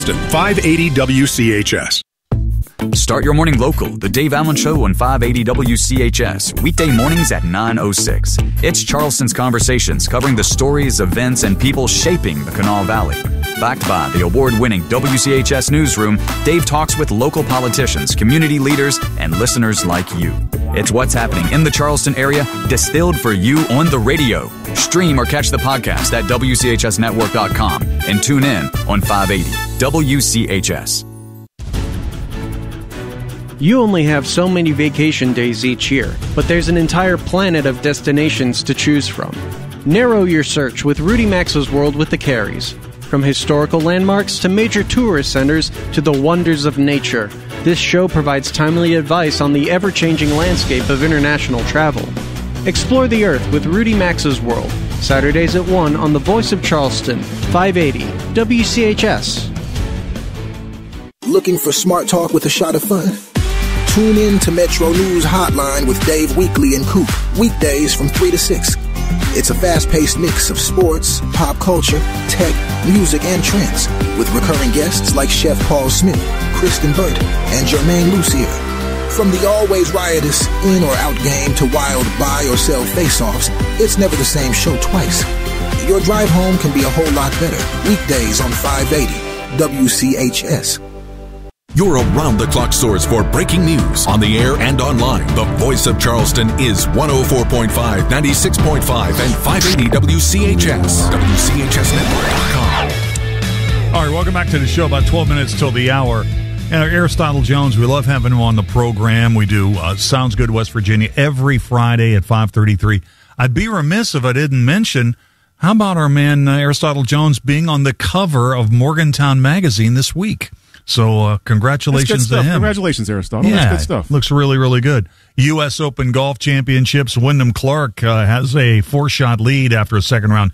580 WCHS. Start your morning local. The Dave Allen Show on 580 WCHS. Weekday mornings at 9:06. It's Charleston's Conversations, covering the stories, events, and people shaping the Kanawha Valley. Backed by the award-winning WCHS Newsroom, Dave talks with local politicians, community leaders, and listeners like you. It's what's happening in the Charleston area, distilled for you on the radio. Stream or catch the podcast at WCHSnetwork.com and tune in on 580 WCHS. You only have so many vacation days each year, but there's an entire planet of destinations to choose from. Narrow your search with Rudy Maxa's World with the Careys. From historical landmarks to major tourist centers to the wonders of nature, this show provides timely advice on the ever-changing landscape of international travel. Explore the Earth with Rudy Maxa's World, Saturdays at 1 on The Voice of Charleston, 580 WCHS. Looking for smart talk with a shot of fun? Tune in to Metro News Hotline with Dave Weekly and Coop, weekdays from 3 to 6. It's a fast-paced mix of sports, pop culture, tech, music, and trends, with recurring guests like Chef Paul Smith, Kristen Burt, and Jermaine Lucier. From the always riotous in or out game to wild buy or sell face-offs, it's never the same show twice. Your drive home can be a whole lot better. Weekdays on 580 WCHS. Your around-the-clock source for breaking news on the air and online. The Voice of Charleston is 104.5, 96.5, and 580 WCHS. WCHSnetwork.com. All right, welcome back to the show. About 12 minutes till the hour. And Aristotle Jones, we love having him on the program. We do Sounds Good West Virginia every Friday at 5:33. I'd be remiss if I didn't mention, how about our man Aristotle Jones being on the cover of Morgantown Magazine this week? So congratulations to him. Congratulations, Aristotle. Yeah, that's good stuff. Looks really, really good. U.S. Open Golf Championships, Wyndham Clark has a 4-shot lead after a second-round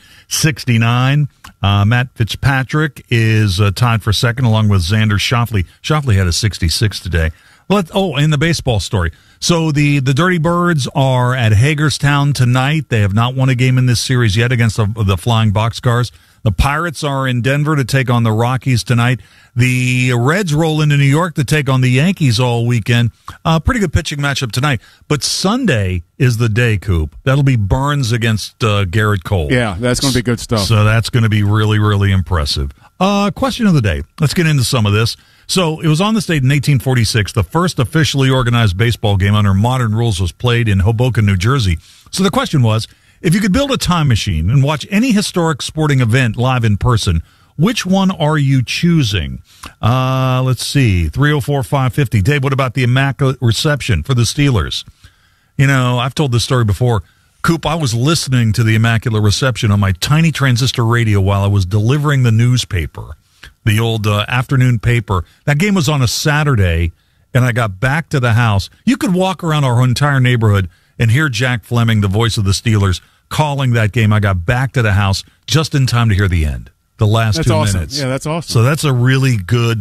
69. Matt Fitzpatrick is tied for second along with Xander Schauffele. Schauffele had a 66 today. And the baseball story. So the Dirty Birds are at Hagerstown tonight. They have not won a game in this series yet against the Flying Boxcars. The Pirates are in Denver to take on the Rockies tonight. The Reds roll into New York to take on the Yankees all weekend. Pretty good pitching matchup tonight. But Sunday is the day, Coop. That'll be Burns against Garrett Cole. Yeah, that's going to be good stuff. So that's going to be really, really impressive. Question of the day. Let's get into some of this. So it was on this date in 1846. The first officially organized baseball game under modern rules was played in Hoboken, New Jersey. So the question was, if you could build a time machine and watch any historic sporting event live in person, which one are you choosing? Let's see. 304-550. Dave, what about the Immaculate Reception for the Steelers? You know, I've told this story before. Coop, I was listening to the Immaculate Reception on my tiny transistor radio while I was delivering the newspaper, the old afternoon paper. That game was on a Saturday, and I got back to the house. You could walk around our entire neighborhood and hear Jack Fleming, the voice of the Steelers, calling that game. I got back to the house just in time to hear the end, the last 2 minutes. Yeah, that's awesome. So that's a really good.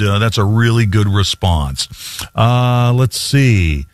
Response. Let's see.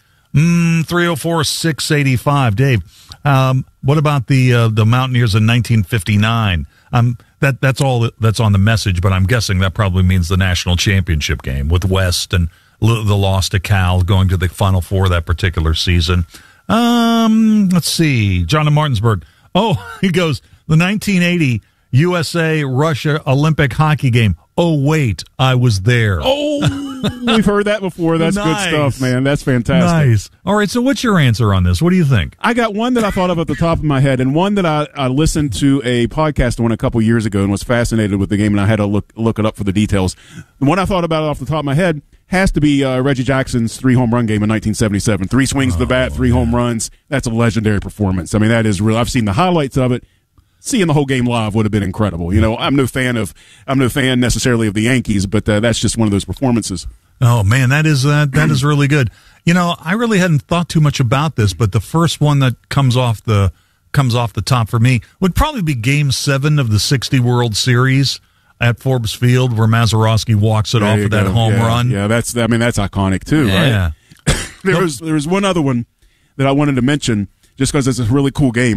304-685. Dave, what about the Mountaineers in 1959? That's all that's on the message, but I'm guessing that probably means the national championship game with West and the loss to Cal going to the Final Four that particular season. Let's see. John in Martinsburg. Oh, he goes, the 1980 USA-Russia Olympic hockey game. Oh, wait, I was there. Oh, we've heard that before. That's nice. Good stuff, man. That's fantastic. Nice. All right, so what's your answer on this? What do you think? I got one that I thought of at the top of my head, and one that I listened to a podcast on a couple years ago and was fascinated with the game, and I had to look it up for the details. The one I thought about off the top of my head has to be Reggie Jackson's 3-home run game in 1977. 3 swings to the bat, 3 home runs. That's a legendary performance. I mean, that is real. I've seen the highlights of it. Seeing the whole game live would have been incredible. You know, I'm no fan necessarily of the Yankees, but that's just one of those performances. Oh man, that is really good. You know, I really hadn't thought too much about this, but the first one that comes off the top for me would probably be Game 7 of the 60 World Series at Forbes Field, where Mazeroski walks it off with that home run. Yeah, that's iconic too, yeah. Right? There was one other one that I wanted to mention just because it's a really cool game.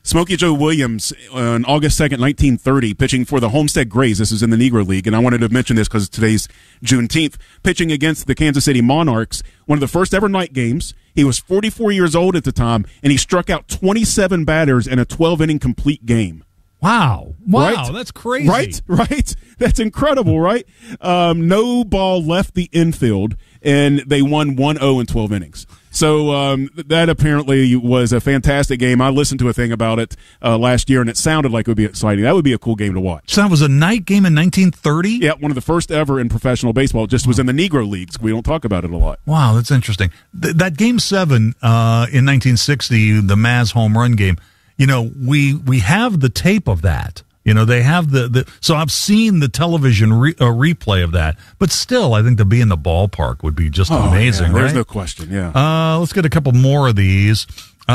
Smokey Joe Williams on August 2nd, 1930, pitching for the Homestead Grays. This is in the Negro League, and I wanted to mention this because today's Juneteenth. Pitching against the Kansas City Monarchs, one of the first ever night games. He was 44 years old at the time, and he struck out 27 batters in a 12-inning complete game. Wow. Right? That's crazy. Right. That's incredible, right? No ball left the infield, and they won 1-0 in 12 innings. So that apparently was a fantastic game. I listened to a thing about it last year, and it sounded like it would be exciting. That would be a cool game to watch. So that was a night game in 1930? Yeah, one of the first ever in professional baseball. It just was in the Negro Leagues. We don't talk about it a lot. Wow, that's interesting. That Game 7 in 1960, the Maz home run game, we have the tape of that. They have so I've seen the television replay of that, but still, I think to be in the ballpark would be just amazing. Yeah, there's right? no question. Yeah. Let's get a couple more of these.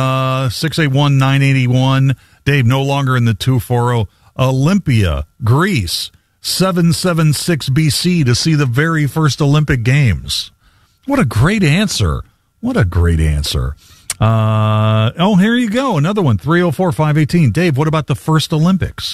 681-981. Dave, no longer in the 240. Olympia, Greece, 776 BC to see the very first Olympic Games. What a great answer. Here you go. Another one, 304-518. Dave, what about the first Olympics?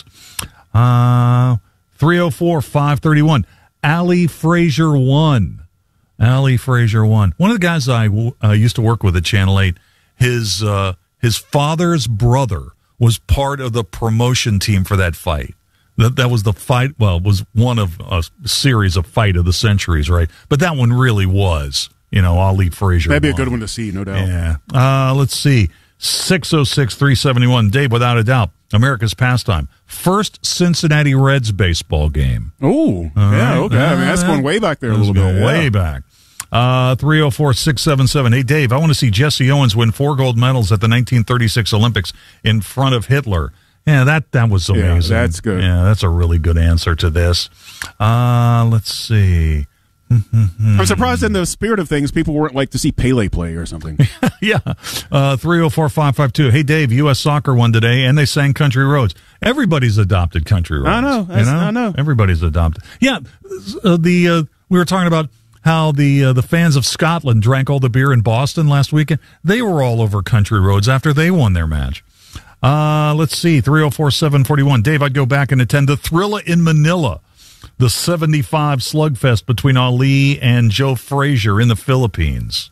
304-531. Allie Frazier won. One of the guys I used to work with at Channel 8, his father's brother was part of the promotion team for that fight. That was the fight, well, it was one of a series of fight of the centuries, right? But that one really was. Ali Frazier. That'd be a good one to see, no doubt. Yeah. Let's see. 606-371. Dave, without a doubt, America's pastime. First Cincinnati Reds baseball game. Oh, yeah, okay. I mean, that's going way back there a little bit. Way back. 304-677. Hey, Dave, I want to see Jesse Owens win 4 gold medals at the 1936 Olympics in front of Hitler. Yeah, that was amazing. Yeah, that's good. Yeah, that's a really good answer to this. Let's see. I'm surprised in the spirit of things, people weren't like to see Pele play or something. Yeah. 304-552. Hey, Dave, U.S. Soccer won today, and they sang Country Roads. Everybody's adopted Country Roads. I know. I know. Everybody's adopted. Yeah. We were talking about how the fans of Scotland drank all the beer in Boston last weekend. They were all over Country Roads after they won their match. Let's see. 304-741. Dave, I'd go back and attend the Thrilla in Manila. The 75 slugfest between Ali and Joe Frazier in the Philippines.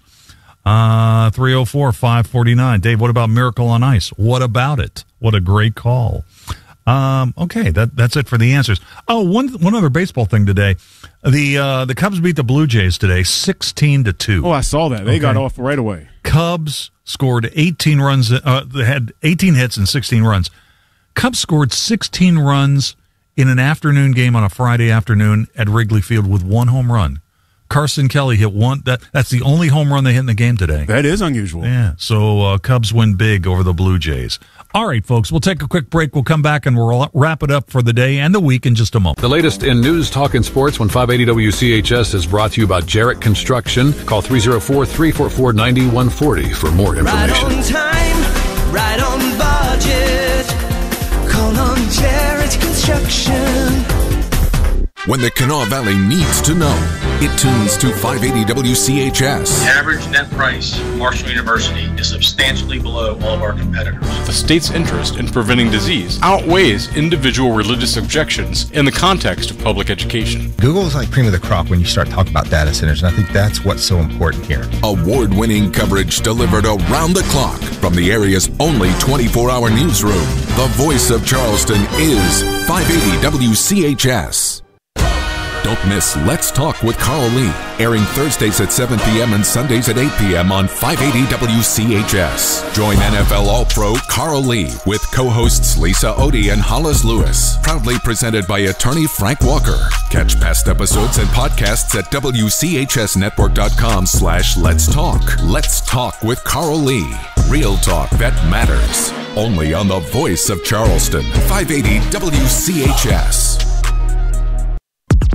304-549. Dave, what about Miracle on Ice? What about it? What a great call. Okay, that's it for the answers. Oh, one other baseball thing today. The Cubs beat the Blue Jays today, 16-2. Oh, I saw that. They got off right away. Cubs scored 18 runs. They had 18 hits and 16 runs. Cubs scored 16 runs in an afternoon game on a Friday afternoon at Wrigley Field with 1 home run. Carson Kelly hit one. That's the only home run they hit in the game today. That is unusual. Yeah, so Cubs win big over the Blue Jays. All right, folks, we'll take a quick break. We'll come back and we'll wrap it up for the day and the week in just a moment. The latest in news, talk, and sports when 580 WCHS is brought to you by Jarrett Construction. Call 304-344-9140 for more information. Right on time, right on budget. Call on Jarrett Construction. When the Kanawha Valley needs to know, it tunes to 580 WCHS. The average net price of Marshall University is substantially below all of our competitors. The state's interest in preventing disease outweighs individual religious objections in the context of public education. Google is like cream of the crop when you start talking about data centers, and I think that's what's so important here. Award-winning coverage delivered around the clock from the area's only 24-hour newsroom. The voice of Charleston is 580 WCHS. Don't miss Let's Talk with Carl Lee, airing Thursdays at 7 p.m. and Sundays at 8 p.m. on 580 WCHS. Join NFL All-Pro Carl Lee with co-hosts Lisa Odie and Hollis Lewis. Proudly presented by attorney Frank Walker. Catch past episodes and podcasts at WCHSnetwork.com/Let's Talk. Let's Talk with Carl Lee. Real talk that matters. Only on the voice of Charleston, 580 WCHS.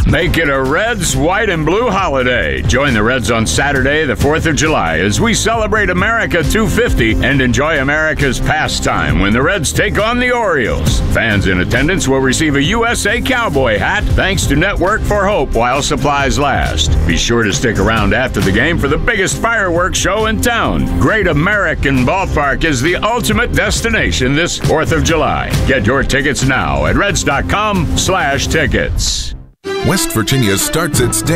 Make it a Reds white and blue holiday. Join the Reds on Saturday, the 4th of July, as we celebrate America 250 and enjoy America's pastime when the Reds take on the Orioles. Fans in attendance will receive a USA Cowboy hat thanks to Network for Hope while supplies last. Be sure to stick around after the game for the biggest fireworks show in town. Great American Ballpark is the ultimate destination this 4th of July. Get your tickets now at Reds.com/tickets. West Virginia starts its day